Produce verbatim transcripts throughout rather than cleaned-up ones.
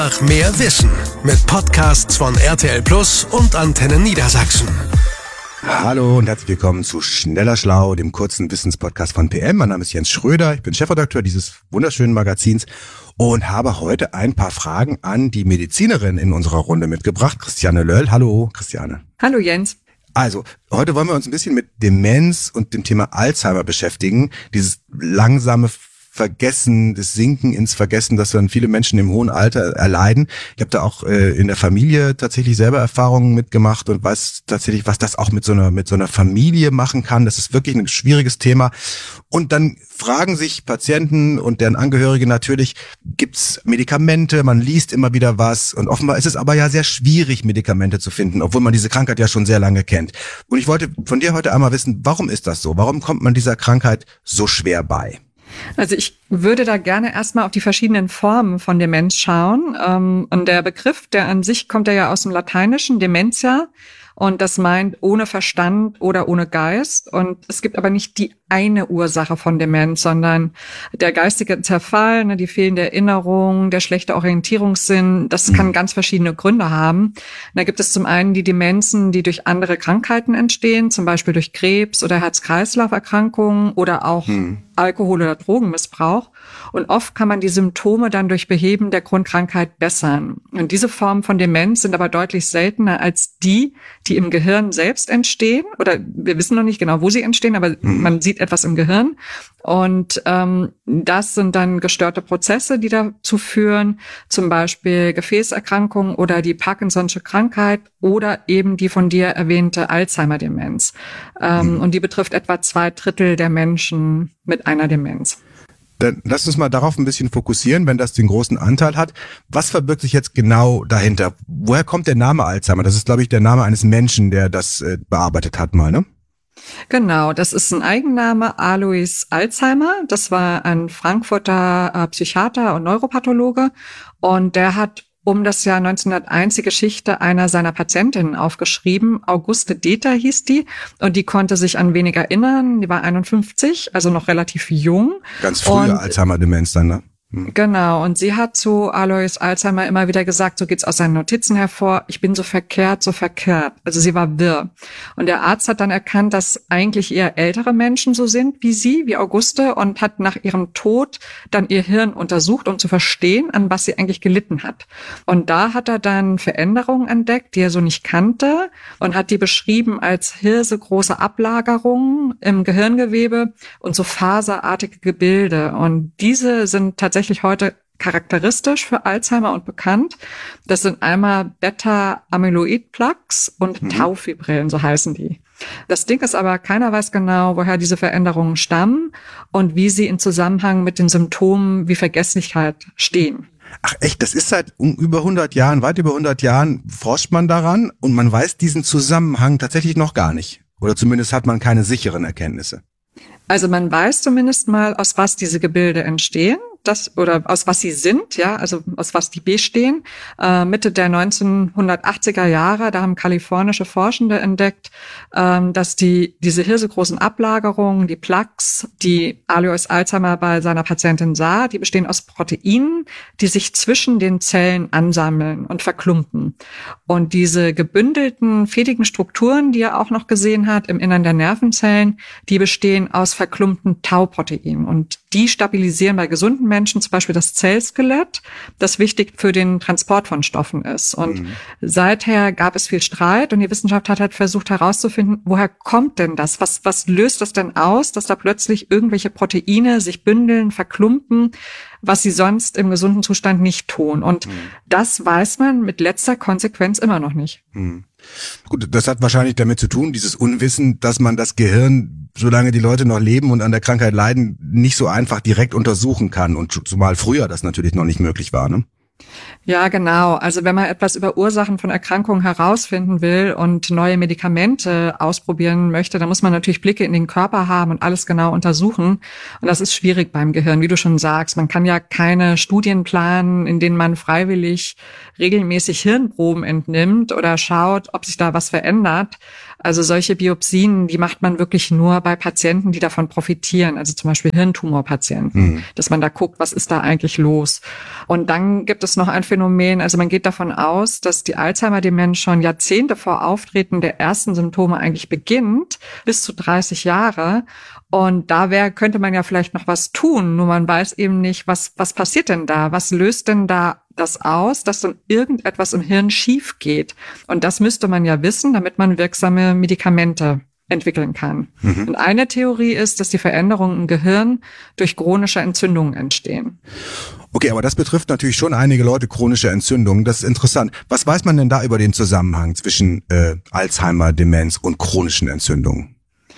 Nach mehr Wissen mit Podcasts von R T L Plus und Antenne Niedersachsen. Hallo und herzlich willkommen zu Schneller Schlau, dem kurzen Wissenspodcast von P M. Mein Name ist Jens Schröder, ich bin Chefredakteur dieses wunderschönen Magazins und habe heute ein paar Fragen an die Medizinerin in unserer Runde mitgebracht, Christiane Löll. Hallo, Christiane. Hallo, Jens. Also, heute wollen wir uns ein bisschen mit Demenz und dem Thema Alzheimer beschäftigen. Dieses langsame Vergessen, das Sinken ins Vergessen, das dann viele Menschen im hohen Alter erleiden. Ich habe da auch äh, in der Familie tatsächlich selber Erfahrungen mitgemacht und weiß tatsächlich, was das auch mit so einer mit so einer Familie machen kann. Das ist wirklich ein schwieriges Thema. Und dann fragen sich Patienten und deren Angehörige natürlich, gibt's Medikamente? Man liest immer wieder was und offenbar ist es aber ja sehr schwierig, Medikamente zu finden, obwohl man diese Krankheit ja schon sehr lange kennt. Und ich wollte von dir heute einmal wissen, warum ist das so? Warum kommt man dieser Krankheit so schwer bei? Also ich würde da gerne erstmal auf die verschiedenen Formen von Demenz schauen. Ähm, und der Begriff, der an sich kommt ja aus dem Lateinischen, Dementia. Und das meint ohne Verstand oder ohne Geist. Und es gibt aber nicht die eine Ursache von Demenz, sondern der geistige Zerfall, ne, die fehlende Erinnerung, der schlechte Orientierungssinn, das mhm. kann ganz verschiedene Gründe haben. Und da gibt es zum einen die Demenzen, die durch andere Krankheiten entstehen, zum Beispiel durch Krebs oder Herz-Kreislauf-Erkrankungen oder auch mhm. Alkohol- oder Drogenmissbrauch. Und oft kann man die Symptome dann durch Beheben der Grundkrankheit bessern. Und diese Formen von Demenz sind aber deutlich seltener als die, die im Gehirn selbst entstehen. Oder wir wissen noch nicht genau, wo sie entstehen, aber mhm. man sieht etwas im Gehirn. Und ähm, das sind dann gestörte Prozesse, die dazu führen, zum Beispiel Gefäßerkrankungen oder die Parkinson'sche Krankheit oder eben die von dir erwähnte Alzheimer-Demenz. Ähm, mhm. Und die betrifft etwa zwei Drittel der Menschen mit einer Demenz. Dann lass uns mal darauf ein bisschen fokussieren, wenn das den großen Anteil hat. Was verbirgt sich jetzt genau dahinter? Woher kommt der Name Alzheimer? Das ist, glaube ich, der Name eines Menschen, der das äh, bearbeitet hat mal, ne? Genau, das ist ein Eigenname, Alois Alzheimer. Das war ein Frankfurter äh, Psychiater und Neuropathologe und der hat um das Jahr neunzehnhunderteins die Geschichte einer seiner Patientinnen aufgeschrieben. Auguste Deter hieß die und die konnte sich an wenig erinnern. Die war einundfünfzig, also noch relativ jung. Ganz frühe Alzheimer-Demenz dann, ne? Hm. Genau, und sie hat zu Alois Alzheimer immer wieder gesagt, so geht's aus seinen Notizen hervor, ich bin so verkehrt, so verkehrt. Also sie war wirr. Und der Arzt hat dann erkannt, dass eigentlich eher ältere Menschen so sind wie sie, wie Auguste, und hat nach ihrem Tod dann ihr Hirn untersucht, um zu verstehen, an was sie eigentlich gelitten hat. Und da hat er dann Veränderungen entdeckt, die er so nicht kannte, und hat die beschrieben als hirsegroße Ablagerungen im Gehirngewebe und so faserartige Gebilde. Und diese sind tatsächlich heute charakteristisch für Alzheimer und bekannt. Das sind einmal Beta-Amyloid-Plaques und mhm. Taufibrillen, so heißen die. Das Ding ist aber, keiner weiß genau, woher diese Veränderungen stammen und wie sie in Zusammenhang mit den Symptomen wie Vergesslichkeit stehen. Ach echt, das ist seit über hundert Jahren, weit über hundert Jahren forscht man daran und man weiß diesen Zusammenhang tatsächlich noch gar nicht. Oder zumindest hat man keine sicheren Erkenntnisse. Also man weiß zumindest mal, aus was diese Gebilde entstehen. Das oder aus was sie sind, ja, also aus was die bestehen. Äh, Mitte der neunzehnhundertachtziger Jahre, da haben kalifornische Forschende entdeckt, ähm, dass die diese hirsegroßen Ablagerungen, die Plaques, die Alois Alzheimer bei seiner Patientin sah, die bestehen aus Proteinen, die sich zwischen den Zellen ansammeln und verklumpen. Und diese gebündelten, fädigen Strukturen, die er auch noch gesehen hat im Innern der Nervenzellen, die bestehen aus verklumpten Tauproteinen. Und die stabilisieren bei gesunden Menschen zum Beispiel das Zellskelett, das wichtig für den Transport von Stoffen ist. Und mhm. seither gab es viel Streit und die Wissenschaft hat halt versucht herauszufinden, woher kommt denn das? Was, was löst das denn aus, dass da plötzlich irgendwelche Proteine sich bündeln, verklumpen, was sie sonst im gesunden Zustand nicht tun? Und mhm. das weiß man mit letzter Konsequenz immer noch nicht. Mhm. Gut, das hat wahrscheinlich damit zu tun, dieses Unwissen, dass man das Gehirn, solange die Leute noch leben und an der Krankheit leiden, nicht so einfach direkt untersuchen kann und zumal früher das natürlich noch nicht möglich war, ne? Ja, genau. Also wenn man etwas über Ursachen von Erkrankungen herausfinden will und neue Medikamente ausprobieren möchte, dann muss man natürlich Blicke in den Körper haben und alles genau untersuchen. Und das ist schwierig beim Gehirn, wie du schon sagst. Man kann ja keine Studien planen, in denen man freiwillig regelmäßig Hirnproben entnimmt oder schaut, ob sich da was verändert. Also solche Biopsien, die macht man wirklich nur bei Patienten, die davon profitieren, also zum Beispiel Hirntumorpatienten, mhm. dass man da guckt, was ist da eigentlich los. Und dann gibt es noch ein Phänomen, also man geht davon aus, dass die Alzheimer-Demenz schon Jahrzehnte vor Auftreten der ersten Symptome eigentlich beginnt, bis zu dreißig Jahre. Und da wär, könnte man ja vielleicht noch was tun, nur man weiß eben nicht, was, was passiert denn da? Was löst denn da das aus, dass dann irgendetwas im Hirn schief geht? Und das müsste man ja wissen, damit man wirksame Medikamente entwickeln kann. Mhm. Und eine Theorie ist, dass die Veränderungen im Gehirn durch chronische Entzündungen entstehen. Okay, aber das betrifft natürlich schon einige Leute, chronische Entzündungen. Das ist interessant. Was weiß man denn da über den Zusammenhang zwischen äh, Alzheimer, Demenz und chronischen Entzündungen?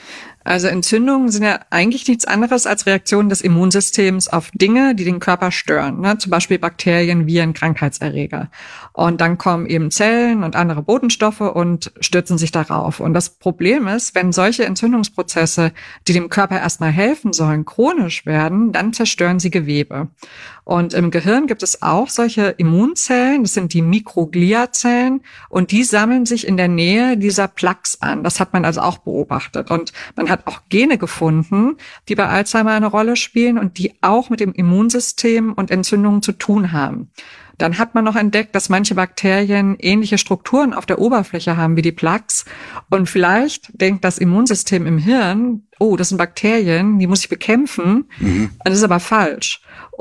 Also Entzündungen sind ja eigentlich nichts anderes als Reaktionen des Immunsystems auf Dinge, die den Körper stören, ne? Zum Beispiel Bakterien, Viren, Krankheitserreger. Und dann kommen eben Zellen und andere Botenstoffe und stürzen sich darauf. Und das Problem ist, wenn solche Entzündungsprozesse, die dem Körper erstmal helfen sollen, chronisch werden, dann zerstören sie Gewebe. Und im Gehirn gibt es auch solche Immunzellen, das sind die Mikrogliazellen, und die sammeln sich in der Nähe dieser Plaques an. Das hat man also auch beobachtet. Und man hat auch Gene gefunden, die bei Alzheimer eine Rolle spielen und die auch mit dem Immunsystem und Entzündungen zu tun haben. Dann hat man noch entdeckt, dass manche Bakterien ähnliche Strukturen auf der Oberfläche haben wie die Plaques. Und vielleicht denkt das Immunsystem im Hirn, oh, das sind Bakterien, die muss ich bekämpfen. Mhm. Das ist aber falsch.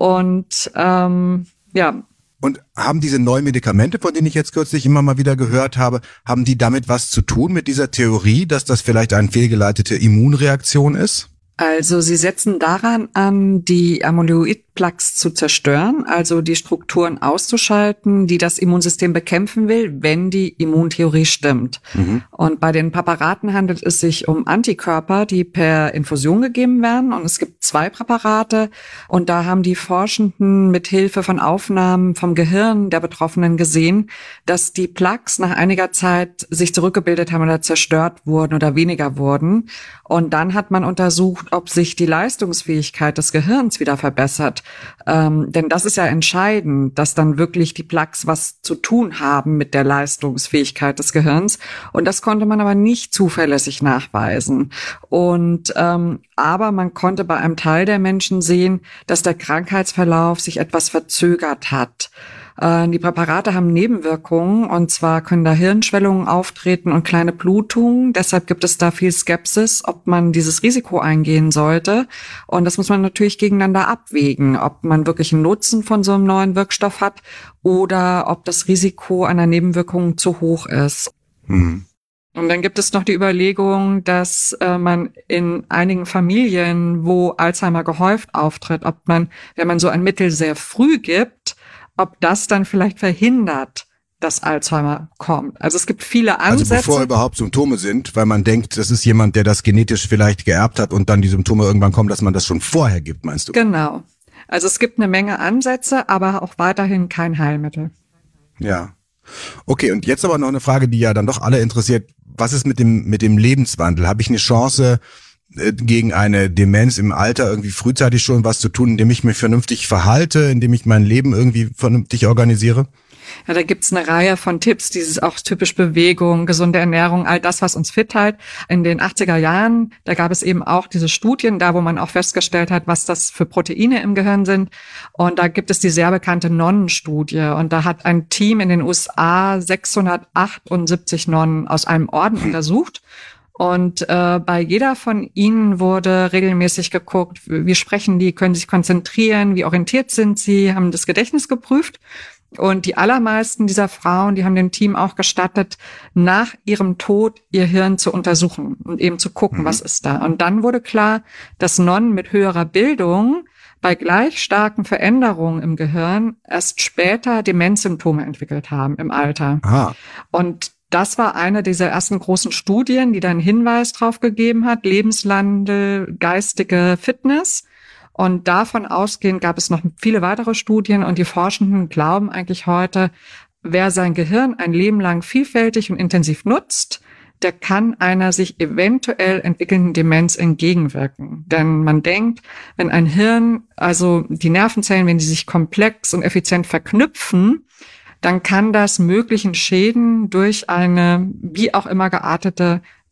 Und ähm, ja. Und haben diese neuen Medikamente, von denen ich jetzt kürzlich immer mal wieder gehört habe, haben die damit was zu tun mit dieser Theorie, dass das vielleicht eine fehlgeleitete Immunreaktion ist? Also sie setzen daran an, die Amyloid-Plaques zu zerstören, also die Strukturen auszuschalten, die das Immunsystem bekämpfen will, wenn die Immuntheorie stimmt. Mhm. Und bei den Präparaten handelt es sich um Antikörper, die per Infusion gegeben werden. Und es gibt zwei Präparate. Und da haben die Forschenden mit Hilfe von Aufnahmen vom Gehirn der Betroffenen gesehen, dass die Plaques nach einiger Zeit sich zurückgebildet haben oder zerstört wurden oder weniger wurden. Und dann hat man untersucht, ob sich die Leistungsfähigkeit des Gehirns wieder verbessert. Ähm, denn das ist ja entscheidend, dass dann wirklich die Plaques was zu tun haben mit der Leistungsfähigkeit des Gehirns. Und das konnte man aber nicht zuverlässig nachweisen. Und ähm, aber man konnte bei einem Teil der Menschen sehen, dass der Krankheitsverlauf sich etwas verzögert hat. Die Präparate haben Nebenwirkungen, und zwar können da Hirnschwellungen auftreten und kleine Blutungen. Deshalb gibt es da viel Skepsis, ob man dieses Risiko eingehen sollte. Und das muss man natürlich gegeneinander abwägen, ob man wirklich einen Nutzen von so einem neuen Wirkstoff hat oder ob das Risiko einer Nebenwirkung zu hoch ist. Mhm. Und dann gibt es noch die Überlegung, dass äh, man in einigen Familien, wo Alzheimer gehäuft auftritt, ob man, wenn man so ein Mittel sehr früh gibt, ob das dann vielleicht verhindert, dass Alzheimer kommt. Also es gibt viele Ansätze. Also bevor überhaupt Symptome sind, weil man denkt, das ist jemand, der das genetisch vielleicht geerbt hat und dann die Symptome irgendwann kommen, dass man das schon vorher gibt, meinst du? Genau. Also es gibt eine Menge Ansätze, aber auch weiterhin kein Heilmittel. Ja. Okay, und jetzt aber noch eine Frage, die ja dann doch alle interessiert. Was ist mit dem mit dem Lebenswandel? Habe ich eine Chance, gegen eine Demenz im Alter irgendwie frühzeitig schon was zu tun, indem ich mich vernünftig verhalte, indem ich mein Leben irgendwie vernünftig organisiere? Ja, da gibt's eine Reihe von Tipps, dieses auch typisch Bewegung, gesunde Ernährung, all das, was uns fit hält. In den achtziger Jahren, da gab es eben auch diese Studien, da wo man auch festgestellt hat, was das für Proteine im Gehirn sind. Und da gibt es die sehr bekannte Nonnenstudie. Und da hat ein Team in den U S A sechshundertachtundsiebzig Nonnen aus einem Orden untersucht. Und äh, bei jeder von ihnen wurde regelmäßig geguckt, wie sprechen die, können sie sich konzentrieren, wie orientiert sind sie, haben das Gedächtnis geprüft. Und die allermeisten dieser Frauen, die haben dem Team auch gestattet, nach ihrem Tod ihr Hirn zu untersuchen und eben zu gucken, mhm. was ist da. Und dann wurde klar, dass Nonnen mit höherer Bildung bei gleich starken Veränderungen im Gehirn erst später Demenzsymptome entwickelt haben im Alter. Aha. Und das war eine dieser ersten großen Studien, die dann Hinweis drauf gegeben hat, Lebenswandel, geistige Fitness. Und davon ausgehend gab es noch viele weitere Studien, und die Forschenden glauben eigentlich heute, wer sein Gehirn ein Leben lang vielfältig und intensiv nutzt, der kann einer sich eventuell entwickelnden Demenz entgegenwirken. Denn man denkt, wenn ein Hirn, also die Nervenzellen, wenn die sich komplex und effizient verknüpfen, dann kann das möglichen Schäden durch eine wie auch immer geartete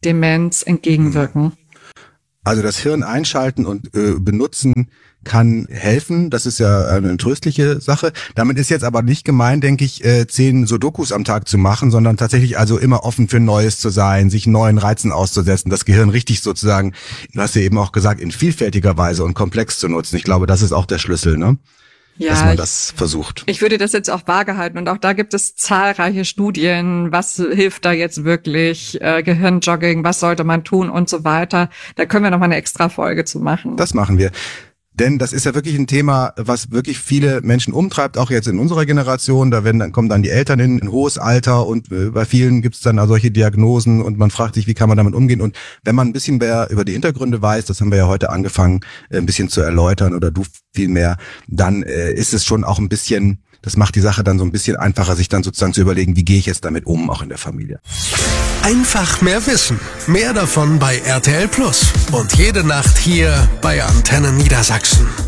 Demenz entgegenwirken. Also das Hirn einschalten und äh, benutzen kann helfen. Das ist ja eine tröstliche Sache. Damit ist jetzt aber nicht gemeint, denke ich, äh, zehn Sudokus am Tag zu machen, sondern tatsächlich also immer offen für Neues zu sein, sich neuen Reizen auszusetzen, das Gehirn richtig sozusagen, du hast ja eben auch gesagt, in vielfältiger Weise und komplex zu nutzen. Ich glaube, das ist auch der Schlüssel, ne? Ja, dass man das versucht. Ich würde das jetzt auch vage halten und auch da gibt es zahlreiche Studien, was hilft da jetzt wirklich, äh, Gehirnjogging, was sollte man tun und so weiter. Da können wir noch mal eine extra Folge zu machen. Das machen wir. Denn das ist ja wirklich ein Thema, was wirklich viele Menschen umtreibt, auch jetzt in unserer Generation. Da werden dann, kommen dann die Eltern in ein hohes Alter und äh, bei vielen gibt es dann auch solche Diagnosen und man fragt sich, wie kann man damit umgehen? Und wenn man ein bisschen mehr über die Hintergründe weiß, das haben wir ja heute angefangen, äh, ein bisschen zu erläutern oder du viel mehr, dann äh, ist es schon auch ein bisschen, das macht die Sache dann so ein bisschen einfacher, sich dann sozusagen zu überlegen, wie gehe ich jetzt damit um, auch in der Familie. Einfach mehr wissen. Mehr davon bei R T L Plus. Und jede Nacht hier bei Antenne Niedersachsen.